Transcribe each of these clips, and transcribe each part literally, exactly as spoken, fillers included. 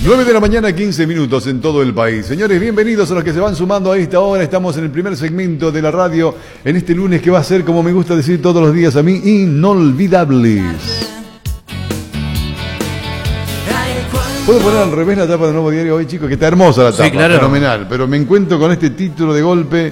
nueve de la mañana, quince minutos en todo el país. Señores, bienvenidos a los que se van sumando a esta hora. Estamos en el primer segmento de la radio en este lunes que va a ser, como me gusta decir todos los días a mí, inolvidables. ¿Puedo poner al revés la tapa del Nuevo Diario hoy, chicos? Que está hermosa la tapa, sí, claro. Fenomenal. Pero me encuentro con este título de golpe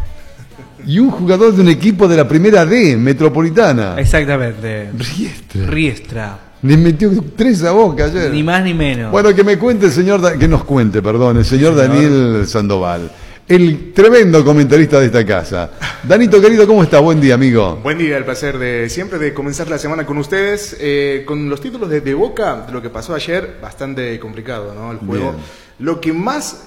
y un jugador de un equipo de la primera D, Metropolitana. Exactamente. Riestra. Riestra. Le metió tres a Boca ayer. Ni más ni menos. Bueno, que me cuente el señor, da- que nos cuente, perdón, el señor, señor Daniel Sandoval, el tremendo comentarista de esta casa. Danito, querido, ¿cómo estás? Buen día, amigo. Buen día, el placer de siempre de comenzar la semana con ustedes. Eh, con los títulos de, de Boca, de lo que pasó ayer, bastante complicado, ¿no? El juego. Bien. Lo que más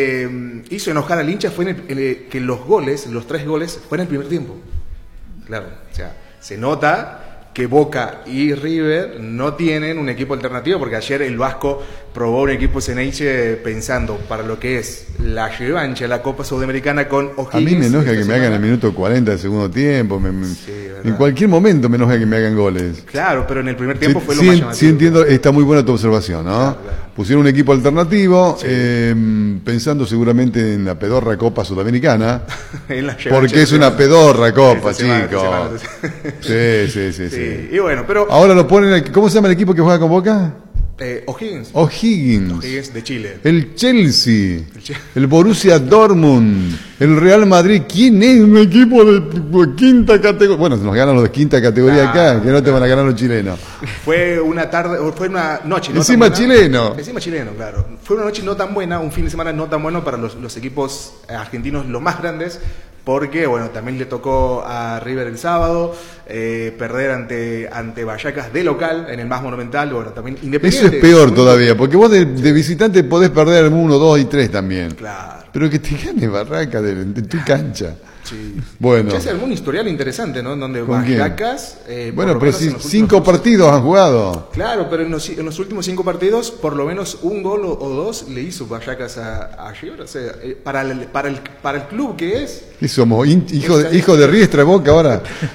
eh, hizo enojar al hincha fue en el, en el, que los goles, los tres goles, fueron en el primer tiempo. Claro, o sea, se nota que Boca y River no tienen un equipo alternativo, porque ayer el Vasco probó un equipo Ceneice pensando para lo que es la revancha de la Copa Sudamericana con O'Higgins. A mí me enoja que me semana. hagan el minuto cuarenta del segundo tiempo, me, me, Sí, en cualquier momento me enoja que me hagan goles. Claro, pero en el primer tiempo sí, fue lo sí, más llamativo. sí entiendo, está muy buena tu observación, ¿no? Claro, claro. Pusieron un equipo alternativo, Sí. eh, pensando seguramente en la pedorra Copa Sudamericana, En la porque es una pedorra Copa, Esta semana, chicos. esta semana, esta semana. Sí, sí, sí, Sí, sí. y bueno, pero Ahora lo ponen, ¿cómo se llama el equipo que juega con Boca? eh, O'Higgins, O'Higgins. O'Higgins de Chile. El Chelsea, El Che- el Borussia Dortmund, el Real Madrid. ¿Quién es un equipo de, de quinta categoría? Bueno, nos ganan los de quinta categoría Claro, acá, que no te van a ganar los chilenos. Fue una tarde, o fue una noche. No Encima tan buena. chileno. Encima chileno, claro. Fue una noche no tan buena, un fin de semana no tan bueno para los, los equipos argentinos, los más grandes, porque, bueno, también le tocó a River el sábado eh, perder ante, ante Vallecas de local en el más monumental. Bueno, también Independiente. Eso es peor todavía, porque vos de, de visitante podés perder uno, dos y tres también. Claro. Pero que te gane Barraca de, de tu cancha. Sí. Bueno. Ya hace algún historial interesante, ¿no? En donde ¿Con quién? Vallecas. Eh, por Bueno, lo pero menos si en los cinco últimos- partidos han jugado. Claro, pero en los, en los últimos cinco partidos, por lo menos un gol o, o dos le hizo Vallecas a, a River. O sea, eh, para, el, para, el, para el club que es. ¿Qué somos? ¿Hijo de, hijo de Riestra Boca ahora?